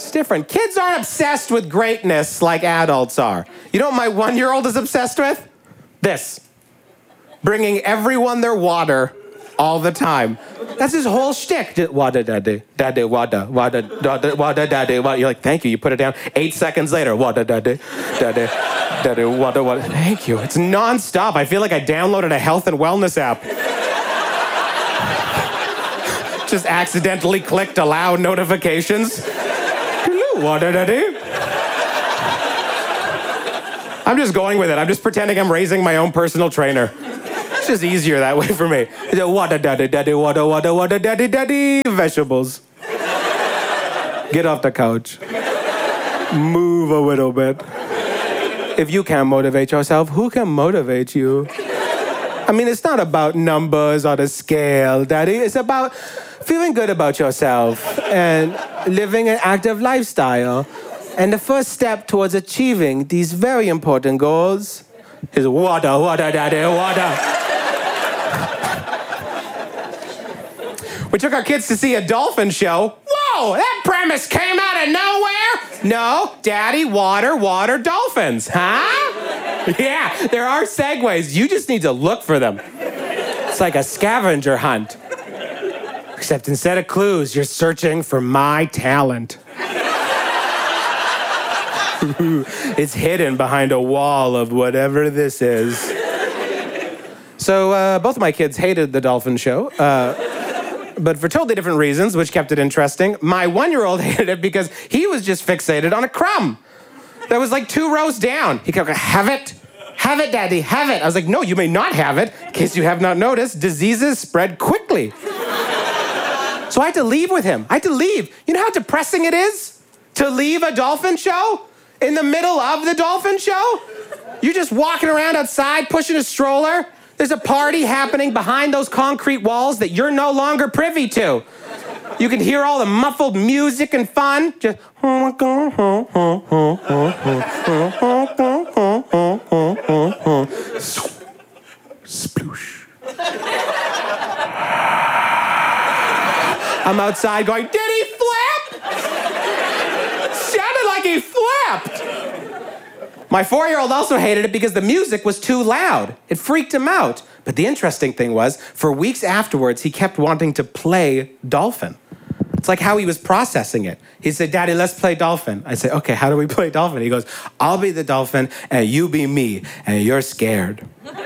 It's different. Kids aren't obsessed with greatness like adults are. You know what my 1-year-old is obsessed with? This. Bringing everyone their water all the time. That's his whole shtick. Water, daddy. Daddy, water. Water, daddy. Water. You're like, thank you. You put it down. 8 seconds later, water, daddy. Daddy. Daddy, water, water. Thank you. It's nonstop. I feel like I downloaded a health and wellness app. Just accidentally clicked allow notifications. Hello, water, daddy. I'm just going with it. I'm just pretending I'm raising my own personal trainer. It's just easier that way for me. Water, daddy, daddy, water, water, water, daddy, daddy. Vegetables. Get off the couch. Move a little bit. If you can't motivate yourself, who can motivate you? I mean, it's not about numbers on a scale, daddy. It's about feeling good about yourself and living an active lifestyle. And the first step towards achieving these very important goals is water, water, daddy, water. We took our kids to see a dolphin show. Whoa, that premise came out of nowhere. No, daddy, water, water, dolphins, huh? Yeah, there are segues. You just need to look for them. It's like a scavenger hunt. Except instead of clues, you're searching for my talent. It's hidden behind a wall of whatever this is. So both of my kids hated the dolphin show, but for totally different reasons, which kept it interesting. My 1-year-old hated it because he was just fixated on a crumb that was like 2 rows down. He kept going, have it, daddy, have it. I was like, no, you may not have it. In case you have not noticed, diseases spread quickly. So I had to leave with him. I had to leave. You know how depressing it is to leave a dolphin show in the middle of the dolphin show? You're just walking around outside, pushing a stroller. There's a party happening behind those concrete walls that you're no longer privy to. You can hear all the muffled music and fun. Just sploosh. I'm outside going, did he flip? Sounded like he flipped. My 4-year-old also hated it because the music was too loud. It freaked him out. But the interesting thing was, for weeks afterwards, he kept wanting to play dolphin. It's like how he was processing it. He said, Daddy, let's play dolphin. I said, okay, how do we play dolphin? He goes, I'll be the dolphin and you be me and you're scared. Isn't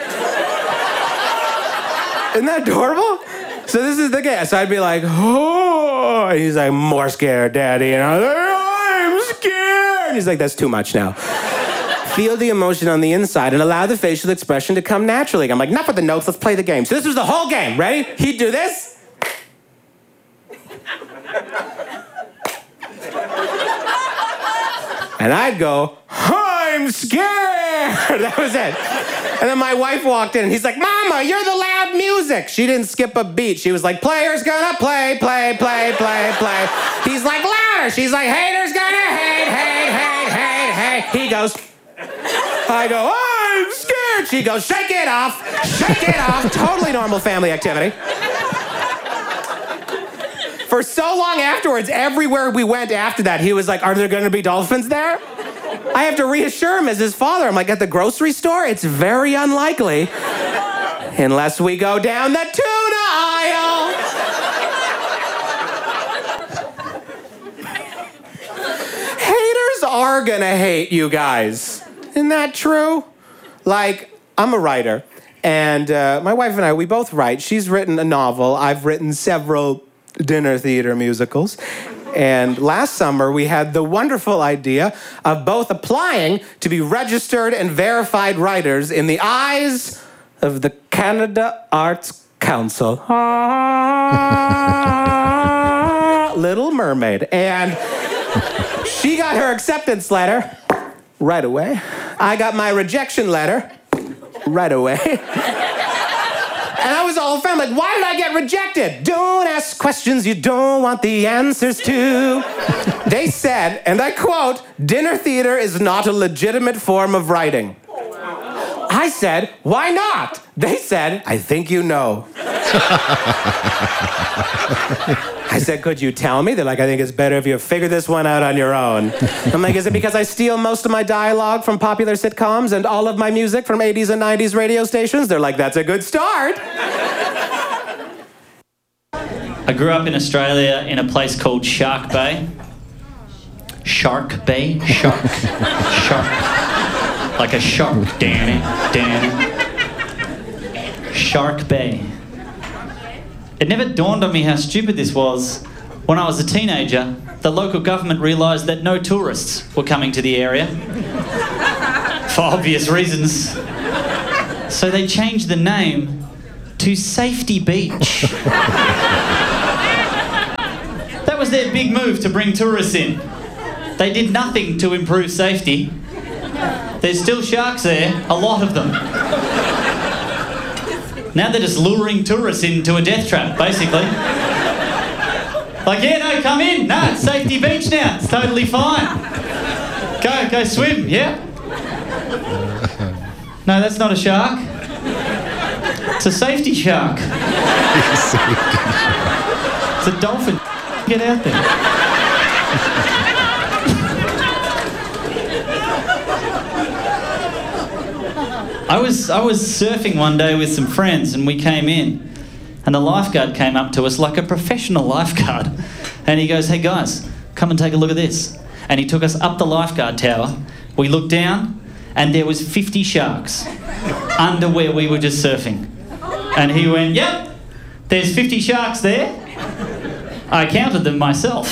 that adorable? So this is the game. So I'd be like, oh, and he's like, more scared, Daddy. And I was like, oh, I'm scared. And he's like, that's too much now. Feel the emotion on the inside and allow the facial expression to come naturally. I'm like, enough with the notes, let's play the game. So this was the whole game. Ready? He'd do this. And I'd go, I'm scared. That was it. And then my wife walked in and he's like, Mama, you're the loud music. She didn't skip a beat. She was like, player's gonna play, play, play, play, play. He's like, louder. She's like, hater's gonna hate, hate, hate, hate, hate. He goes, I go, I'm scared. She goes, shake it off, shake it off. Totally normal family activity. For so long afterwards, everywhere we went after that, he was like, are there gonna be dolphins there? I have to reassure him as his father. I'm like, at the grocery store, it's very unlikely. Unless we go down the tuna aisle. Haters are gonna hate you guys. Isn't that true? Like, I'm a writer, and my wife and I, we both write. She's written a novel. I've written several dinner theater musicals. And last summer, we had the wonderful idea of both applying to be registered and verified writers in the eyes of the Canada Arts Council. Little Mermaid. And she got her acceptance letter right away. I got my rejection letter right away. And I was all offended, like, why did I get rejected? Don't ask questions you don't want the answers to. They said, and I quote, dinner theater is not a legitimate form of writing. I said, why not? They said, I think you know. I said, could you tell me? They're like, I think it's better if you figure this one out on your own. I'm like, is it because I steal most of my dialogue from popular sitcoms and all of my music from 80s and 90s radio stations? They're like, that's a good start. I grew up in Australia in a place called Shark Bay. Shark Bay? Shark. Like a shark. Shark Bay. It never dawned on me how stupid this was. When I was a teenager, the local government realised that no tourists were coming to the area. For obvious reasons. So they changed the name to Safety Beach. That was their big move to bring tourists in. They did nothing to improve safety. There's still sharks there, a lot of them. Now they're just luring tourists into a death trap, basically. Like, yeah, no, come in. No, it's Safety Beach now. It's totally fine. Go swim, yeah? No, that's not a shark. It's a safety shark. It's a dolphin. Get out there. I was surfing one day with some friends and we came in and the lifeguard came up to us like a professional lifeguard and he goes, hey guys, come and take a look at this. And he took us up the lifeguard tower. We looked down and there was 50 sharks under where we were just surfing. And he went, yep, there's 50 sharks there. I counted them myself.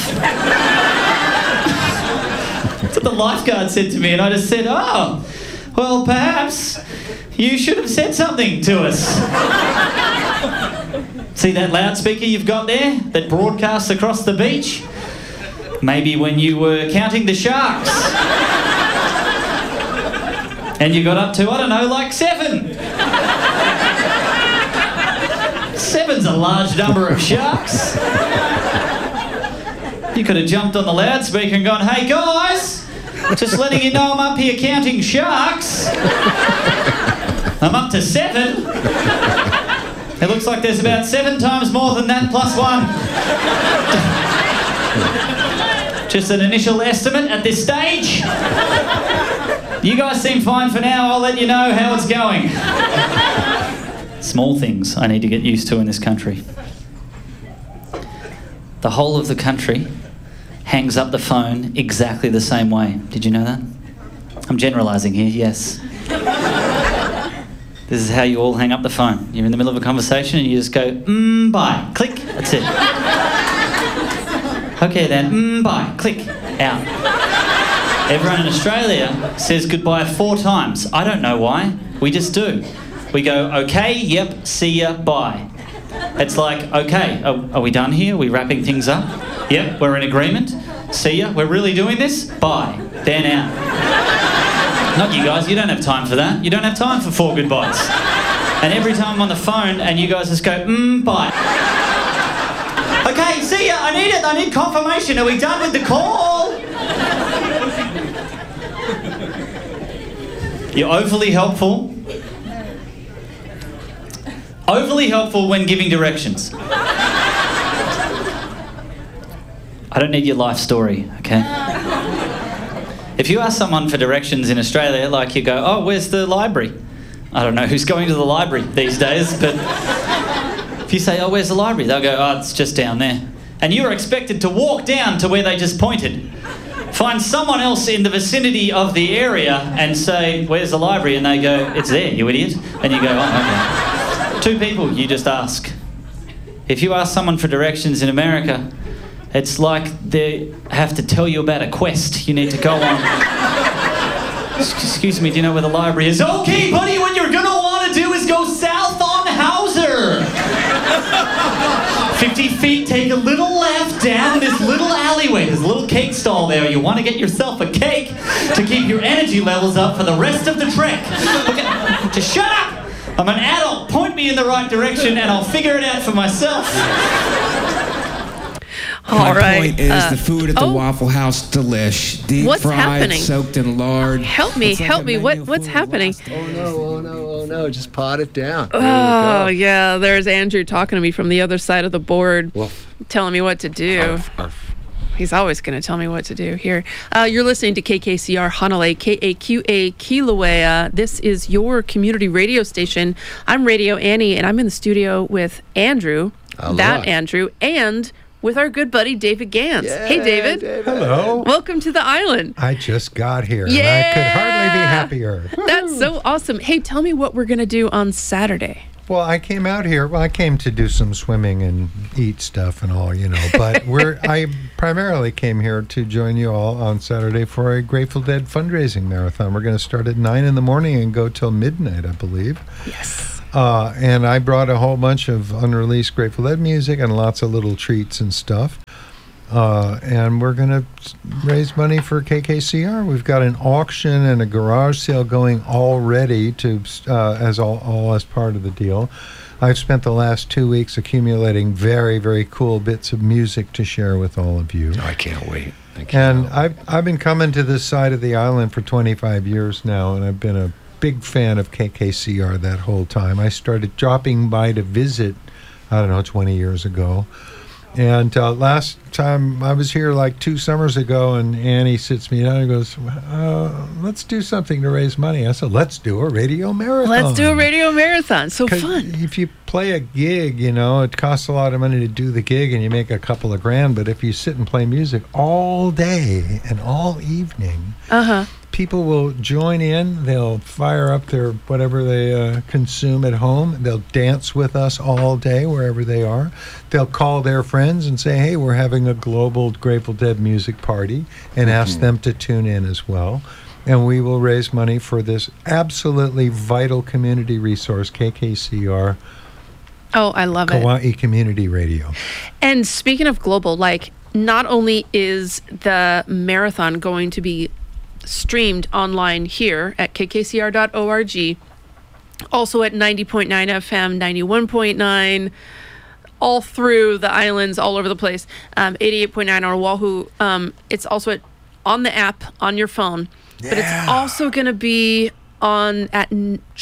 That's what the lifeguard said to me and I just said, oh, well, perhaps you should have said something to us. See that loudspeaker you've got there that broadcasts across the beach? Maybe when you were counting the sharks. And you got up to, I don't know, like 7. 7's a large number of sharks. You could have jumped on the loudspeaker and gone, hey guys, just letting you know I'm up here counting sharks. I'm up to 7. It looks like there's about 7 times more than that plus 1. Just an initial estimate at this stage. You guys seem fine for now. I'll let you know how it's going. Small things I need to get used to in this country. The whole of the country hangs up the phone exactly the same way. Did you know that? I'm generalising here, yes. This is how you all hang up the phone. You're in the middle of a conversation and you just go, bye, click, that's it. Okay then, bye, click, out. Everyone in Australia says goodbye 4 times. I don't know why, we just do. We go, okay, yep, see ya, bye. It's like, okay, are we done here? Are we wrapping things up? Yep, we're in agreement. See ya, we're really doing this? Bye, then out. Not you guys, you don't have time for that. You don't have time for 4 goodbyes. And every time I'm on the phone and you guys just go, bye. Okay, see ya, I need confirmation. Are we done with the call? You're overly helpful. Overly helpful when giving directions. I don't need your life story, okay? If you ask someone for directions in Australia, like you go, oh, where's the library? I don't know who's going to the library these days, but if you say, oh, where's the library? They'll go, oh, it's just down there. And you're expected to walk down to where they just pointed. Find someone else in the vicinity of the area and say, where's the library? And they go, it's there, you idiot. And you go, oh, okay. 2 people you just ask. If you ask someone for directions in America, it's like they have to tell you about a quest you need to go on. Excuse me, do you know where the library is? Okay, buddy, what you're going to want to do is go south on Hauser. 50 feet, take a little left down this little alleyway. There's a little cake stall there. You want to get yourself a cake to keep your energy levels up for the rest of the trek. Okay, just shut up. I'm an adult. Point me in the right direction and I'll figure it out for myself. All right. My point is the food at the Waffle House delish. Deep what's fried, happening? soaked in lard. Help me. What's happening? Oh no. no, just pot it down. Oh, yeah. There's Andrew talking to me from the other side of the board, Woof. telling me what to do. Arf, arf. He's always going to tell me what to do here. You're listening to KKCR Hanalei, KAQA Kilauea. This is your community radio station. I'm Radio Annie, and I'm in the studio with Andrew, Aloha. Andrew, and with our good buddy David Gans. Hey, David. Hello. Welcome to the island. I just got here, Yeah. and I could hardly be happier. That's so awesome. Hey, tell me what we're going to do on Saturday. Well, I came out here. Well, I came to do some swimming and eat stuff and all, But I primarily came here to join you all on Saturday for a Grateful Dead fundraising marathon. We're going to start at 9 in the morning and go till midnight, I believe. Yes. And I brought a whole bunch of unreleased Grateful Dead music and lots of little treats and stuff. And we're going to raise money for KKCR. We've got an auction and a garage sale going already as part of the deal. I've spent the last 2 weeks accumulating very, very cool bits of music to share with all of you. I can't wait. And I've been coming to this side of the island for 25 years now, and I've been a big fan of KKCR that whole time. I started dropping by to visit, 20 years ago. And last time I was here like 2 summers ago, and Annie sits me down and goes, let's do something to raise money. I said, let's do a radio marathon. Let's do a radio marathon. So 'Cause fun. if you play a gig, it costs a lot of money to do the gig and you make a couple of grand. But if you sit and play music all day and all evening, people will join in. They'll fire up their whatever they consume at home. They'll dance with us all day wherever they are. They'll call their friends and say, hey, we're having a global Grateful Dead music party, and ask them to tune in as well. And we will raise money for this absolutely vital community resource, KKCR. Oh, I love it. Kauai Community Radio. And speaking of global, not only is the marathon going to be streamed online here at kkcr.org, also at 90.9 FM, 91.9, all through the islands, all over the place, 88.9 on Oahu. It's also on the app on your phone, but it's also going to be on at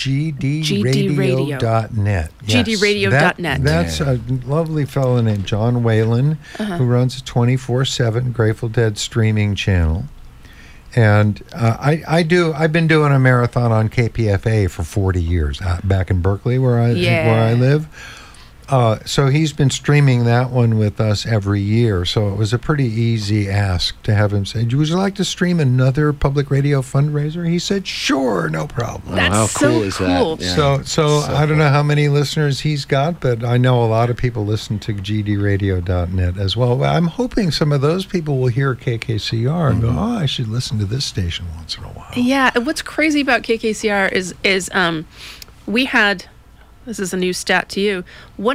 gdradio.net. gdradio.net. That's a lovely fellow named John Whalen, who runs a 24/7 Grateful Dead streaming channel. And I've been doing a marathon on KPFA for 40 years back in Berkeley where I live. So he's been streaming that one with us every year. So it was a pretty easy ask to have him say, would you like to stream another public radio fundraiser? He said, sure, no problem. That's how so cool is that? cool. Yeah. So I don't know how many listeners he's got, but I know a lot of people listen to gdradio.net as well. I'm hoping some of those people will hear KKCR and go, I should listen to this station once in a while. Yeah, and what's crazy about KKCR is we had, this is a new stat to you,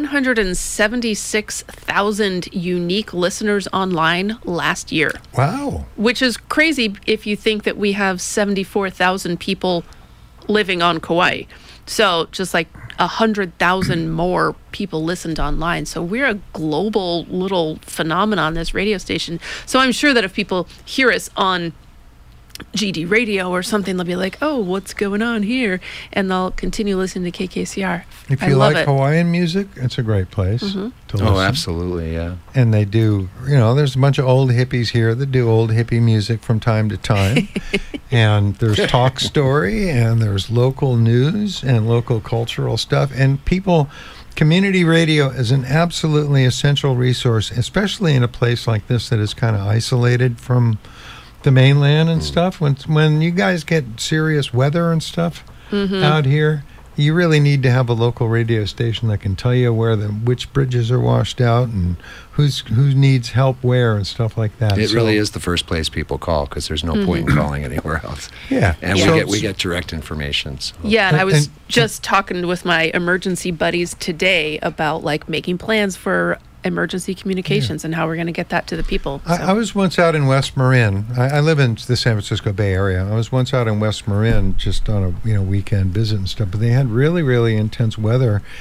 176,000 unique listeners online last year. Wow. Which is crazy if you think that we have 74,000 people living on Kauai. So just like 100,000 more people listened online. So we're a global little phenomenon, this radio station. So I'm sure that if people hear us on GD Radio or something, they'll be like, oh, what's going on here? And they'll continue listening to KKCR. If I you love like it. Hawaiian music, it's a great place to listen. Oh, absolutely, yeah. And they do, there's a bunch of old hippies here that do old hippie music from time to time. And there's Talk Story, and there's local news and local cultural stuff. And community radio is an absolutely essential resource, especially in a place like this that is kind of isolated from the mainland and stuff. When you guys get serious weather and stuff out here, you really need to have a local radio station that can tell you which bridges are washed out and who needs help where and stuff like that. It really is the first place people call because there's no point in calling anywhere else. Yeah. And Yeah. we get direct information. So. Yeah, and I was And- just talking with my emergency buddies today about making plans for emergency communications and how we're going to get that to the people. So. I was once out in West Marin. I live in the San Francisco Bay Area. I was once out in West Marin just on a weekend visit and stuff. But they had really, really intense weather,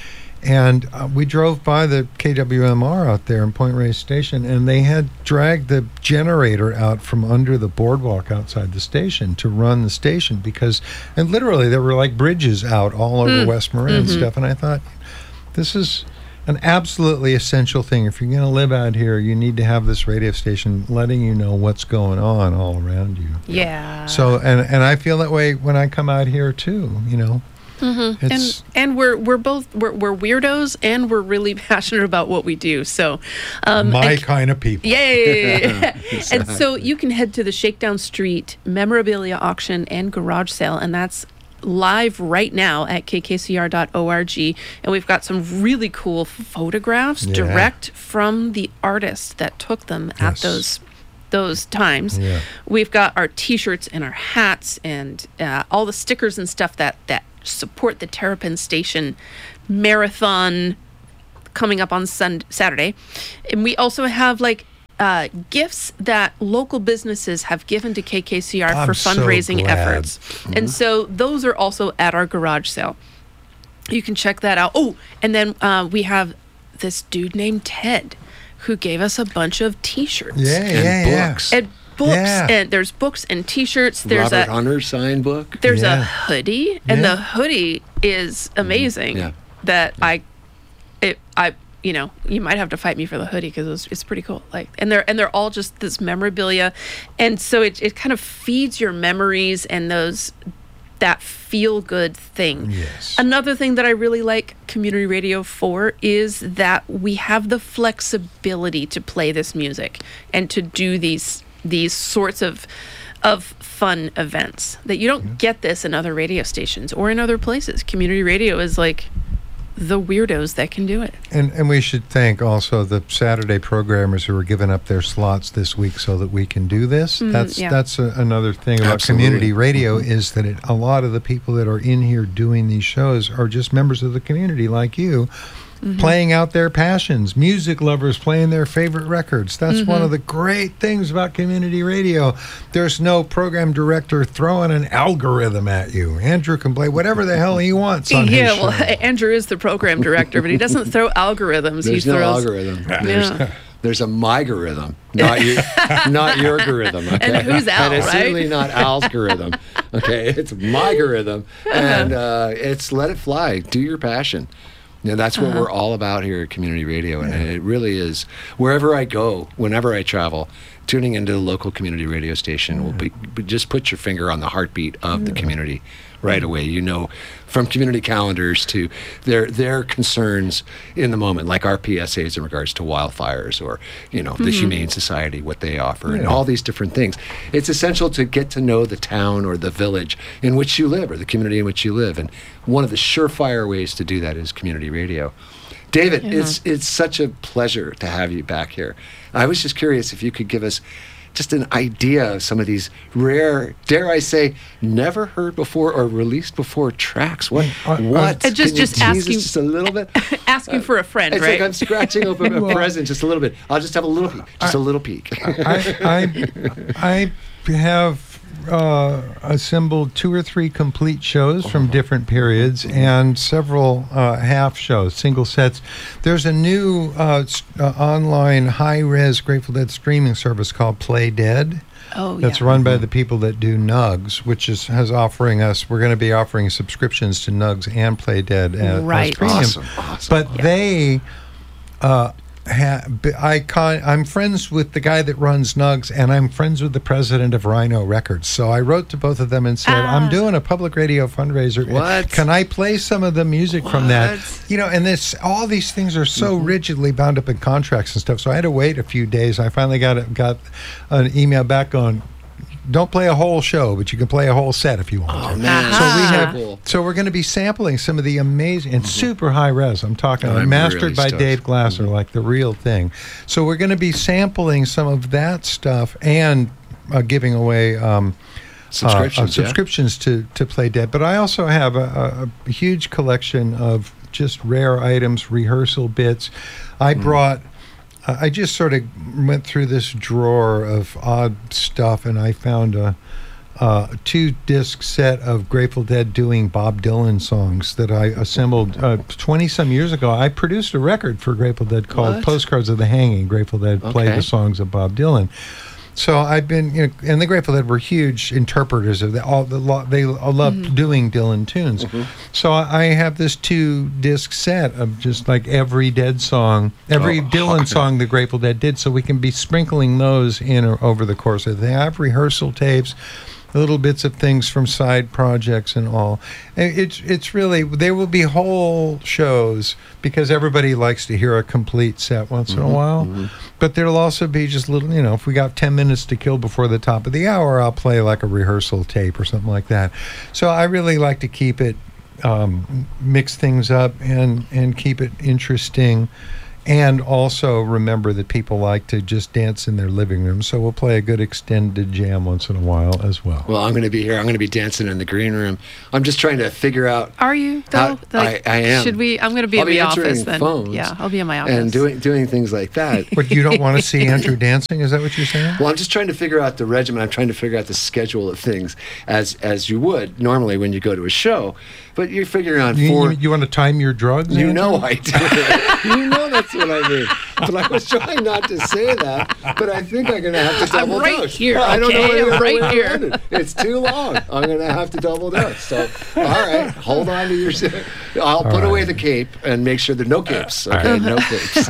And we drove by the KWMR out there in Point Reyes Station, and they had dragged the generator out from under the boardwalk outside the station to run the station and literally there were like bridges out all over West Marin and stuff. And I thought, this is an absolutely essential thing. If you're going to live out here, you need to have this radio station letting you know what's going on all around you. Yeah. So, and I feel that way when I come out here too, you know. And we're weirdos, and we're really passionate about what we do. So, my kind of people. Yay! And so you can head to the Shakedown Street memorabilia auction and garage sale, and that's live right now at kkcr.org. And we've got some really cool photographs direct from the artist that took them at those times. Yeah. We've got our T-shirts and our hats and all the stickers and stuff that support the Terrapin Station Marathon coming up on Saturday. And we also have gifts that local businesses have given to KKCR for fundraising efforts. And so those are also at our garage sale. You can check that out. Oh, and then we have this dude named Ted who gave us a bunch of T-shirts. Books. And books, and there's books and T-shirts. There's Robert Hunter signed book. There's a hoodie, and the hoodie is amazing. Yeah. That you might have to fight me for the hoodie because it's pretty cool. And they're all just this memorabilia, and so it kind of feeds your memories and that feel good thing. Yes. Another thing that I really like community radio for is that we have the flexibility to play this music and to do these sorts of fun events that you don't get this in other radio stations or in other places. Community radio is like the weirdos that can do it. And we should thank also the Saturday programmers who are giving up their slots this week so that we can do this. That's another thing about community radio is that a lot of the people that are in here doing these shows are just members of the community like you. Playing out their passions, music lovers playing their favorite records. That's one of the great things about community radio. There's no program director throwing an algorithm at you. Andrew can play whatever the hell he wants on his show. Andrew is the program director, but he doesn't throw algorithms. There's no algorithm. There's a mygorithm, not your algorithm. Okay? And who's Al, and it's right? certainly not Al's algorithm. Okay, it's mygorithm, and it's let it fly. Do your passion. Yeah, that's what we're all about here at Community Radio, and it really is. Wherever I go, whenever I travel, tuning into the local community radio station will be just put your finger on the heartbeat of the community right away. You know, from community calendars to their concerns in the moment, like our PSAs in regards to wildfires or, the Humane Society, what they offer, and all these different things. It's essential to get to know the town or the village in which you live or the community in which you live. And one of the surefire ways to do that is community radio. David, it's such a pleasure to have you back here. I was just curious if you could give us just an idea of some of these rare, dare I say, never heard before or released before tracks. What? And just asking, just a little bit. Asking for a friend, it's right? It's like I'm scratching open a present just a little bit. I'll just have a little peek. Just a little peek. I have assembled 2 or 3 complete shows from different periods and several half shows, single sets. There's a new online high-res Grateful Dead streaming service called Play Dead. That's run by the people that do Nugs, which we're going to be offering subscriptions to Nugs and Play Dead as premium. Awesome. But they I'm friends with the guy that runs Nugs, and I'm friends with the president of Rhino Records. So I wrote to both of them and said, I'm doing a public radio fundraiser. What? Can I play some of the music from that? And all these things are so rigidly bound up in contracts and stuff. So I had to wait a few days. I finally got an email back on, don't play a whole show, but you can play a whole set if you want to. Oh, man. So we're going to be sampling some of the amazing and super high res. I'm talking I'm mastered really by stoked. Dave Glasser, like the real thing. So we're going to be sampling some of that stuff and giving away subscriptions to Play Dead. But I also have a huge collection of just rare items, rehearsal bits. I brought. I just sort of went through this drawer of odd stuff, and I found a 2-disc set of Grateful Dead doing Bob Dylan songs that I assembled 20-some years ago. I produced a record for Grateful Dead called Postcards of the Hanging. Grateful Dead played the songs of Bob Dylan. So I've been, and the Grateful Dead were huge interpreters of they loved doing Dylan tunes. So I have this 2-disc set of just like every Dead song, every Dylan song the Grateful Dead did, so we can be sprinkling those in over the course of the day. I have rehearsal tapes, little bits of things from side projects and all. It's really, there will be whole shows because everybody likes to hear a complete set once in a while. But there'll also be just little, if we got 10 minutes to kill before the top of the hour, I'll play like a rehearsal tape or something like that. So I really like to keep it, mix things up and keep it interesting. And also remember that people like to just dance in their living room, so we'll play a good extended jam once in a while as well. Well, I'm going to be here. I'm going to be dancing in the green room. I'm just trying to figure out. Are you though? I am. Should we? I'm going to be I'll in be the answering office then. phones Yeah, I'll be in my office and doing things like that. But you don't want to see Andrew dancing? Is that what you're saying? Well, I'm just trying to figure out the regimen. I'm trying to figure out the schedule of things as you would normally when you go to a show. But you're figuring out You want to time your drugs? You Andrew? know I do. You know that's what I mean. But I was trying not to say that. But I think I'm going to have to double right dose. here, I don't know okay? where I'm right we're here. headed. It's too long. I'm going to have to double dose. So, all right, hold on to your. I'll put away the cape and make sure there are no capes. Okay, no capes.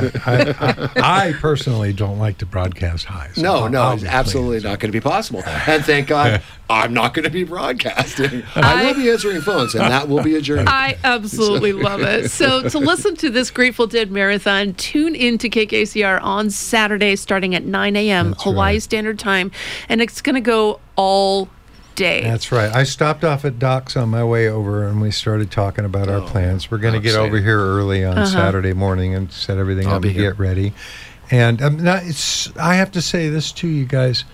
I personally don't like to broadcast high. So No, I'll it's be absolutely pleased. not going to be possible. And thank God I'm not going to be broadcasting. I will be answering phones, and that will be a journey. I absolutely love it. So to listen to this Grateful Dead marathon, tune in to KKCR on Saturday starting at 9 a.m. That's Hawaii right. Standard Time, and it's going to go all day. That's right. I stopped off at Doc's on my way over, and we started talking about our plans. We're going to get over here early on Saturday morning and set everything I'll up be and here. get ready. And I have to say this too, you guys.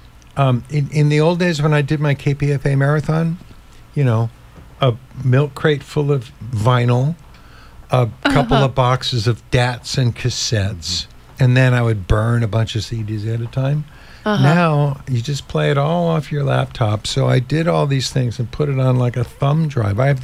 In the old days when I did my KPFA marathon, a milk crate full of vinyl, a couple of boxes of DATs and cassettes, and then I would burn a bunch of CDs at a time. Now you just play it all off your laptop. So I did all these things and put it on like a thumb drive. I have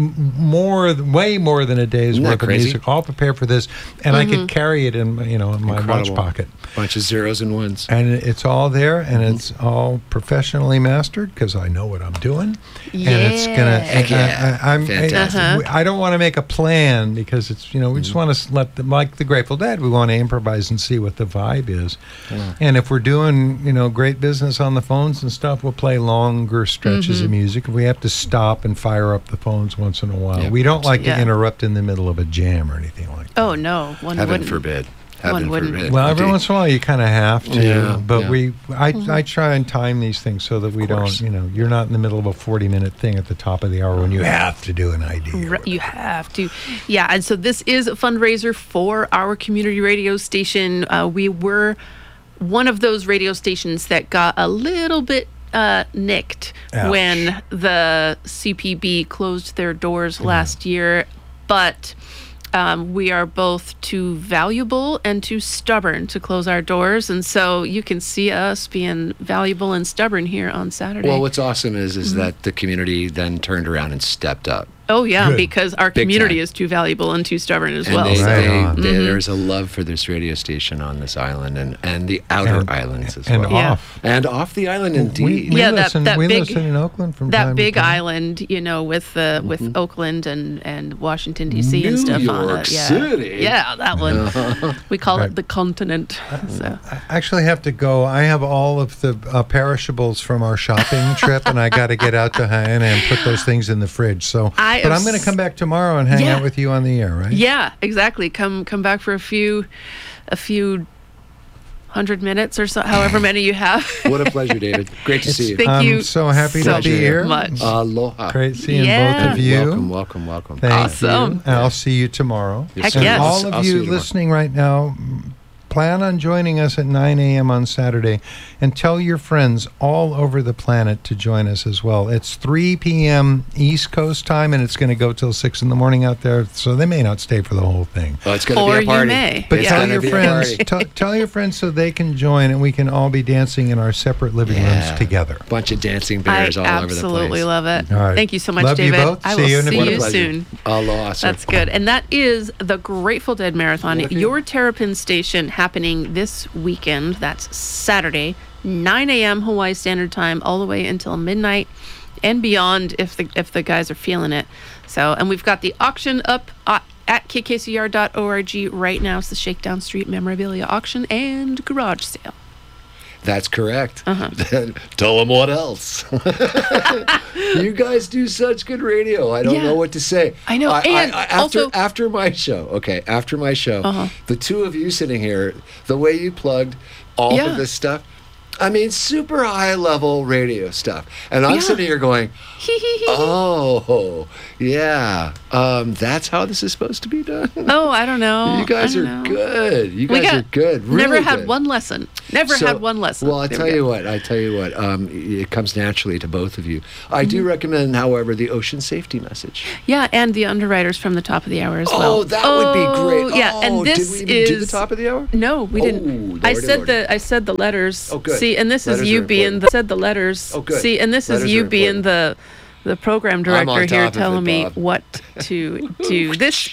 way more than a day's Isn't that worth of crazy? music all prepared for this, and I could carry it in my watch Incredible. pocket. Bunch of zeros and ones. And it's all there, and it's all professionally mastered because I know what I'm doing. And it's gonna. Heck yeah. Fantastic. I don't want to make a plan because it's we just want to let them, like the Grateful Dead. We want to improvise and see what the vibe is. And if we're doing great business on the phones and stuff, we'll play longer stretches of music. If we have to stop and fire up the phones once in a while, we don't like to interrupt in the middle of a jam or anything like that. Oh no, one Heaven wouldn't. forbid. One Heaven wouldn't. forbid. Well, every once in a while you kind of have to, Yeah, but yeah. I try and time these things so that we don't, you're not in the middle of a 40-minute thing at the top of the hour when you have to do an ID. You have to. Yeah, and so this is a fundraiser for our community radio station. We were one of those radio stations that got a little bit nicked Ouch. when the CPB closed their doors last year, but we are both too valuable and too stubborn to close our doors, and so you can see us being valuable and stubborn here on Saturday. Well, what's awesome is that the community then turned around and stepped up. Oh yeah, Good. because our Big community time. is too valuable and too stubborn as And well. they, so. Right on. there's a love for this radio station on this island and the outer islands as And well. Yeah. off. And off the island, indeed. Yeah, that we big- listen in Oakland from That time big to time. island, with Oakland and Washington D.C. and New stuff on York it. Yeah. City. Yeah, that one. We call Right. it the continent. So. I actually have to go. I have all of the perishables from our shopping trip, and I got to get out to Hyanna and put those things in the fridge. So, but I'm going to come back tomorrow and hang Yeah. out with you on the air, right? Yeah, exactly. Come back for a few 100 minutes or so, however many you have. What a pleasure, David. Great to see you. Thank I'm you so happy so to be here. much. Aloha. Great seeing Yeah. both of you. Welcome. Thank Awesome. you. And I'll see you tomorrow. Heck sir. yes. All I'll of see you tomorrow. listening right now, plan on joining us at 9 a.m. on Saturday, and tell your friends all over the planet to join us as well. It's 3 p.m. East Coast time, and it's going to go till 6 in the morning out there, so they may not stay for the whole thing. Oh, it's going to Or be a party. you may. But It's tell gonna your be a friends, party. tell your friends so they can join, and we can all be dancing in our separate living rooms together. Bunch of dancing I bears all over the place. absolutely love it. All right. Thank you so much, Love you David. both. I See will you in a see few you days. soon. Aloha, sir. That's good. And that is the Grateful Dead Marathon, your Terrapin Station, happening this weekend. That's Saturday, 9 a.m. Hawaii Standard Time, all the way until midnight and beyond if the guys are feeling it. So, and we've got the auction up at kkcr.org right now. It's the Shakedown Street Memorabilia Auction and Garage Sale. That's correct. Uh-huh. Tell them what else. You guys do such good radio. I don't Yeah. know what to say. I know. And also- after my show, the two of you sitting here, the way you plugged all Yeah. of this stuff, I mean, super high level radio stuff. And I'm Yeah. sitting here going, oh, yeah, that's how this is supposed to be done. Oh, I don't know. You guys I are don't know. good. You We guys got- are good. Really Never had good. one lesson. Never So- had one lesson. Well, I There tell we you go. what. it comes naturally to both of you. I do recommend, however, the ocean safety message. Yeah, and the underwriters from the top of the hour as well. Oh, that would be great. Yeah, Oh, and this did we even is do the top of the hour? No, we didn't. Oh, I lordy, said lordy. I said the letters. Oh, good. See, and this Letters is you are being important. the said the letters. Oh, good. See, and this Letters is you are being important. the program I'm director on here top of it, telling me Bob. what to do. This